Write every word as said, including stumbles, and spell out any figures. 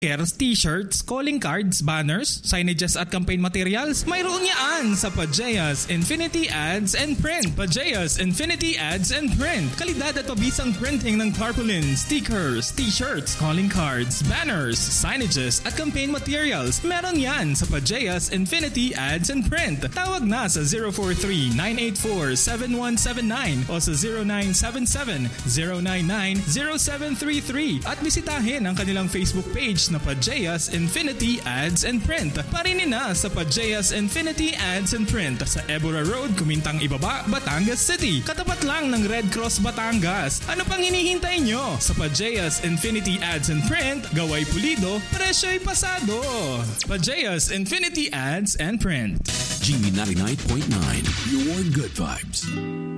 Stickers, t-shirts, calling cards, banners, signages at campaign materials, mayroon yan sa Pajeas Infinity Ads and Print. Pajeas Infinity Ads and Print. Kalidad at pabisang printing ng tarpaulin, stickers, t-shirts, calling cards, banners, signages at campaign materials. Meron yan sa Pajeas Infinity Ads and Print. Tawag na sa zero four three, nine eight four, seven one seven nine o sa zero nine seven seven, zero nine nine, zero seven three three at bisitahin ang kanilang Facebook page na Pajeas Infinity Ads and Print. Parinin na sa Pajeas Infinity Ads and Print sa Ebora Road, Kumintang Ibaba, Batangas City. Katapat lang ng Red Cross Batangas. Ano pang hinihintay nyo? Sa Pajeas Infinity Ads and Print, gaway pulido, presyo'y pasado. Pajeas Infinity Ads and Print. G ninety-nine point nine, your good vibes.